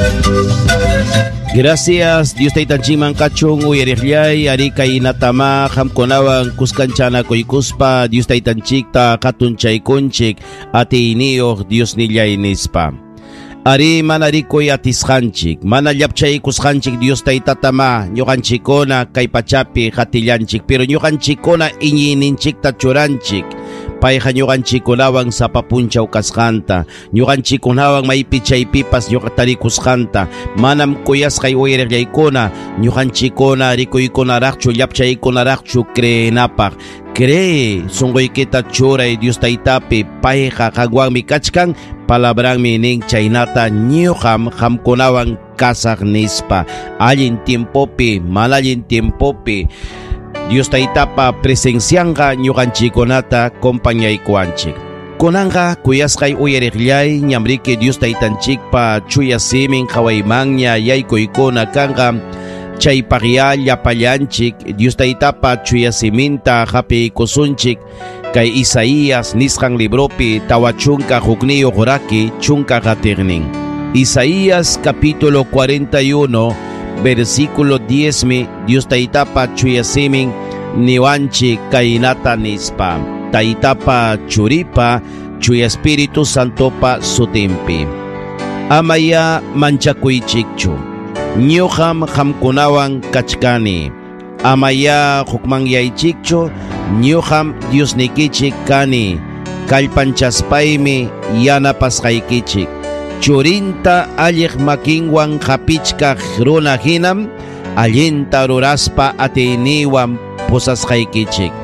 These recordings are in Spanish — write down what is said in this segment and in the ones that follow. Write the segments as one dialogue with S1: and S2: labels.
S1: Gracias Dios taytanchikman kachun uyariqllay ari kay natama hamkunawan kuskanchana kuykuspa Dios taytanchikta katunchaykunchik atiyniyoq Dios nillay nispa. Ari mana rikuy atisqanchik, mana llapchaykusqanchik Dios taytatama ñuqanchikkuna kay pachapi qatillanchik, pero ñuqanchikkuna iñiyninchikta churanchik. Payqa ñuqanchikkunawan sapapunchaw kasqanta, ñuqanchikkunawan maypi chaypipas ñuqatarikusqanta, manam kuyasqay uyariqllaykuna, ñuqanchikkuna rikuykunaraqchu llapchaykunaraqchu creenapaq. Cree sunquykita churay Dios taytapi, payqa qanwanmi kachkan, palabranmi nin chaynata ñuqam qamkunawan kasaq nispa. Allin tiempopi, mana allin tiempopi Dios taytapa presencianqa ñuqanchikkunata compañaykuanchik. Kunanqa kuyasqay uyariqllay ñamriki Dios taytanchikpa chuya simin qhawaymanña yaykuykuna kanqa chaypaqya llapallanchik Dios taytapa chuya siminta hapiykusunchik kay Isaías nisqan libropi tawa chunka hukniyo quraki chunka qatiqnin. Isaías capítulo 41 versículo 10 mi Dios taytapa chuyasimin niwanchi kainata nispa taytapa churipa chuya Espíritu Santopa sutimpi. Amaya manchakuychikchu, ñuqam qamkunawan kachkani. Amaya hukmanyaychikchu, ñuqam Diosnikichik kani. Kallpanchaspaymi yanapasqaykichik. Churinta alliq makinwan hapichkaq runa hinam allinta ruraspa atiyniwan pusasqaykichik.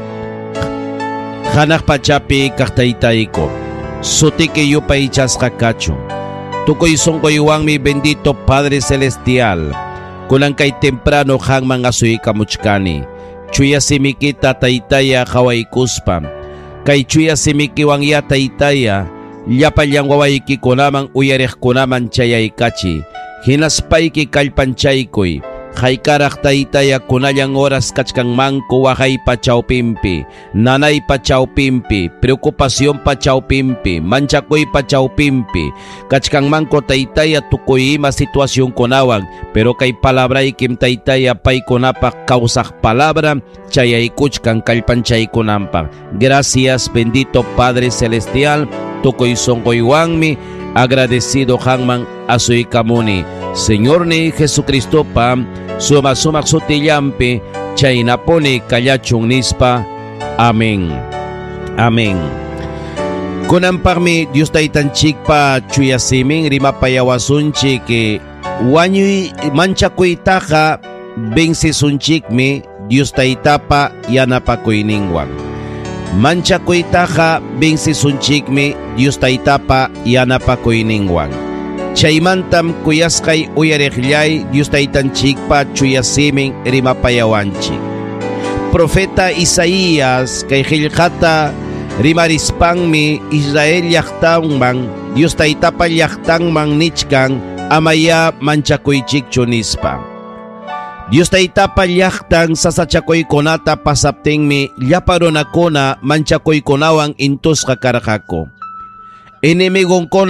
S1: Hanaq pachapi kaq taytayku, sutiki yupay chasqa kachun. Tukuy sunquywanmi bendito Padre Celestial, kunan kay temprano hangman asuykamuchkani. Chuya simikita taytaya qhawaykuspa, kay chuya simikiwan ya taytaya llapallan wawaykikunaman uyariqkunaman chayaykachi, hinaspayki kallpanchaykuy, haykaraq taytaya kunallan horas kachkanmanku waqaypa chawpinpi, nanaypa chawpinpi, preocupacionpa chawpinpi, manchakuypa chawpinpi, kachkanmanku taytaya tukuy ima situacionkunawan, pero kay palabraykim taytaya paykunapaq kawsaq palabra chayaykuchkan kallpanchaykunanpaq. Gracias bendito Padre Celestial, tukoy sonquywanmi agradecido hangman asuykamuni. Señor ni Jesucristo pa sumaq sutillampi chaynapuni kallachun nispa. Amén. Amén. Kunanpaqmi Dios taytanchikpa chuyasimin rimapayawasunchik wañuy manchakuytaqa bensisunchikmi Dios taytapa yanapakuyninwan. Manchakuytaqa bensisunchikmi Dios taytapa yanapakuyninwan. Chaymantam kuyasqay uyariqllay Dios taytanchikpa chuyasimin rimapayawanchik. Profeta Isaías kay qillqata rimarispanmi Israel llaqtanman Dios taytapa llaqtanman nichkan amaya manchakuychikchu nispa. Dios taytapa llaqtan sasachakuykunata pasaptinmi llapa runakuna manchakuykunawan intusqa karqaku. Enemigonkuna